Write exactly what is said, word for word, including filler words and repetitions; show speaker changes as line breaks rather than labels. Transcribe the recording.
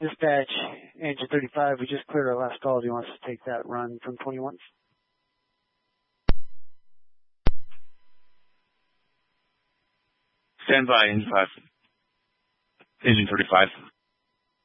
Dispatch, engine thirty-five, we just cleared our last call. Do you want us to take that run from twenty-one?
Stand by, engine five. Engine thirty-five.